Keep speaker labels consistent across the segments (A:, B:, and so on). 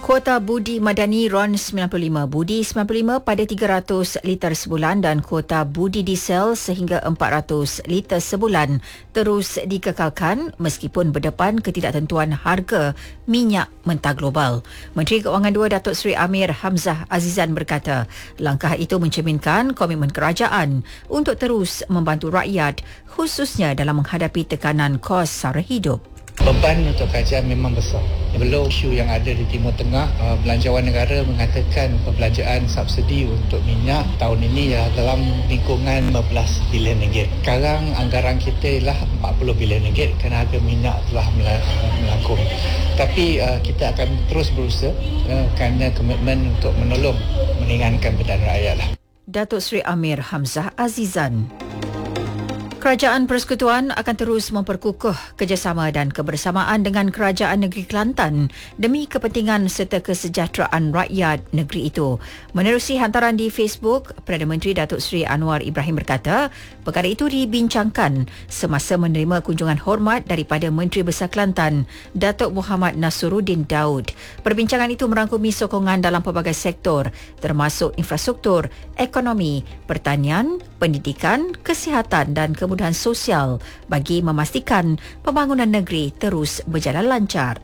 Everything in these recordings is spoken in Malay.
A: Kuota budi madani RON 95, budi 95 pada 300 liter sebulan dan kuota budi diesel sehingga 400 liter sebulan terus dikekalkan meskipun berdepan ketidaktentuan harga minyak mentah global. Menteri Keuangan II Datuk Seri Amir Hamzah Azizan berkata, langkah itu mencerminkan komitmen kerajaan untuk terus membantu rakyat khususnya dalam menghadapi tekanan kos sara hidup.
B: Beban untuk kerajaan memang besar. Belum isu yang ada di Timur Tengah, belanjawan negara mengatakan pembelanjaan subsidi untuk minyak tahun ini dalam lingkungan 15 bilion ringgit. Sekarang anggaran kita ialah 40 bilion ringgit kerana harga minyak telah melangkung. Tapi kita akan terus berusaha kerana komitmen untuk menolong meringankan beban rakyat.
A: Datuk Seri Amir Hamzah Azizan. Kerajaan Persekutuan akan terus memperkukuh kerjasama dan kebersamaan dengan Kerajaan Negeri Kelantan demi kepentingan serta kesejahteraan rakyat negeri itu. Menerusi hantaran di Facebook, Perdana Menteri Datuk Seri Anwar Ibrahim berkata, perkara itu dibincangkan semasa menerima kunjungan hormat daripada Menteri Besar Kelantan, Datuk Muhammad Nasruddin Daud. Perbincangan itu merangkumi sokongan dalam pelbagai sektor termasuk infrastruktur, ekonomi, pertanian, pendidikan, kesihatan dan kemudahan sosial bagi memastikan pembangunan negeri terus berjalan lancar.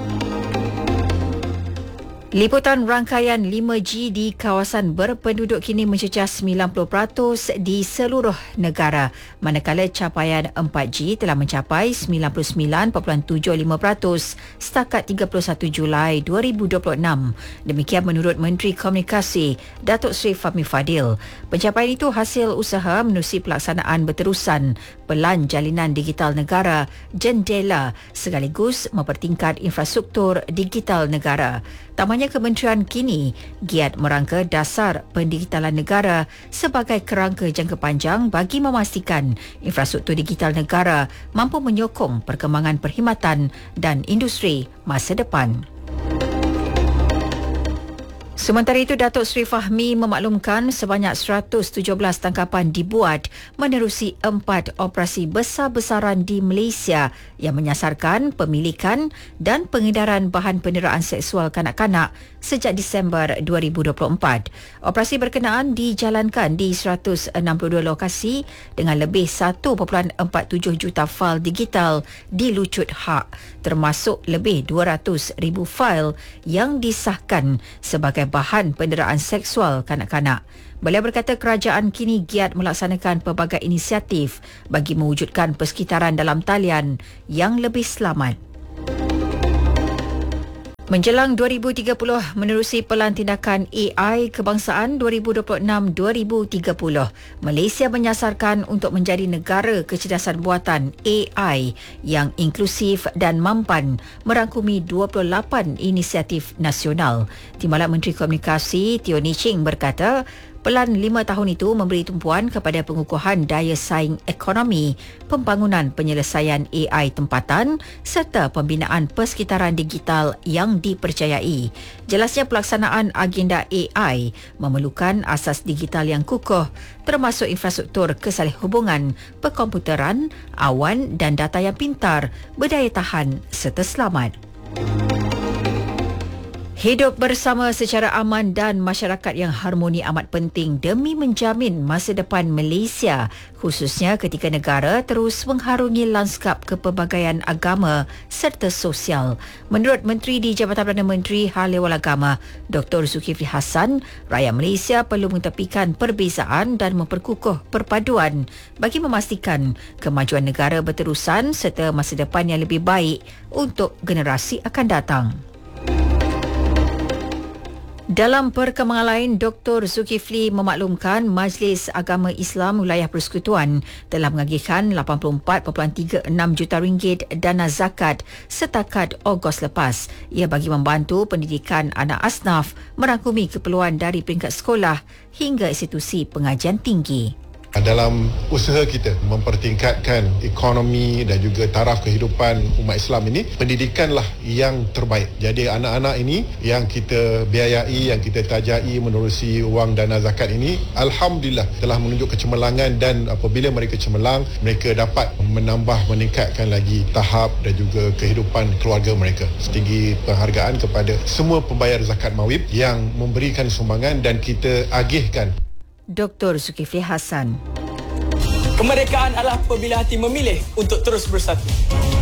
A: Liputan rangkaian 5G di kawasan berpenduduk kini mencecah 90% di seluruh negara, manakala capaian 4G telah mencapai 99.75% setakat 31 Julai 2026. Demikian menurut Menteri Komunikasi Datuk Seri Fahmi Fadil. Pencapaian itu hasil usaha menerusi pelaksanaan berterusan Pelan Jalinan Digital Negara Jendela sekaligus mempertingkat infrastruktur digital negara. Tamanya kementerian kini giat merangka dasar pendigitalan negara sebagai kerangka jangka panjang bagi memastikan infrastruktur digital negara mampu menyokong perkembangan perkhidmatan dan industri masa depan. Sementara itu, Datuk Seri Fahmi memaklumkan sebanyak 117 tangkapan dibuat menerusi 4 operasi besar-besaran di Malaysia yang menyasarkan pemilikan dan pengedaran bahan peneraan seksual kanak-kanak sejak Disember 2024. Operasi berkenaan dijalankan di 162 lokasi dengan lebih 1.47 juta fail digital dilucut hak, termasuk lebih 200,000 fail yang disahkan sebagai bahan penderaan seksual kanak-kanak. Beliau berkata kerajaan kini giat melaksanakan pelbagai inisiatif bagi mewujudkan persekitaran dalam talian yang lebih selamat. Menjelang 2030 menerusi Pelan Tindakan AI Kebangsaan 2026-2030, Malaysia menyasarkan untuk menjadi negara kecerdasan buatan AI yang inklusif dan mampan merangkumi 28 inisiatif nasional. Timbalan Menteri Komunikasi Teo Nii Ching berkata, Pelan 5 tahun itu memberi tumpuan kepada pengukuhan daya saing ekonomi, pembangunan penyelesaian AI tempatan serta pembinaan persekitaran digital yang dipercayai. Jelasnya pelaksanaan agenda AI memerlukan asas digital yang kukuh termasuk infrastruktur kesalihhubungan, perkomputeran, awan dan data yang pintar, berdaya tahan serta selamat. Hidup bersama secara aman dan masyarakat yang harmoni amat penting demi menjamin masa depan Malaysia, khususnya ketika negara terus mengharungi lanskap kepelbagaian agama serta sosial. Menurut Menteri di Jabatan Perdana Menteri Hal Ehwal Agama, Dr. Zulkifli Hassan, rakyat Malaysia perlu mengetepikan perbezaan dan memperkukuh perpaduan bagi memastikan kemajuan negara berterusan serta masa depan yang lebih baik untuk generasi akan datang. Dalam perkembangan lain, Dr. Zulkifli memaklumkan Majlis Agama Islam Wilayah Persekutuan telah mengagihkan 84.36 juta ringgit dana zakat setakat Ogos lepas. Ia bagi membantu pendidikan anak asnaf merangkumi keperluan dari peringkat sekolah hingga institusi pengajian tinggi.
C: Dalam usaha kita mempertingkatkan ekonomi dan juga taraf kehidupan umat Islam ini, pendidikanlah yang terbaik. Jadi anak-anak ini yang kita biayai, yang kita tajai menerusi wang dana zakat ini, alhamdulillah telah menunjuk kecemerlangan, dan apabila mereka cemerlang, mereka dapat meningkatkan lagi tahap dan juga kehidupan keluarga mereka. Setinggi penghargaan kepada semua pembayar zakat mawib yang memberikan sumbangan dan kita agihkan.
A: Dr. Zulkifli Hassan.
D: Kemerdekaan adalah apabila hati memilih untuk terus bersatu.